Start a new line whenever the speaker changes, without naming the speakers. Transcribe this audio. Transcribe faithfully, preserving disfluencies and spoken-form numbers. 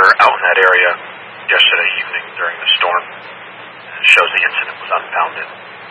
were out in that area yesterday evening during the storm. It shows the incident was unfounded.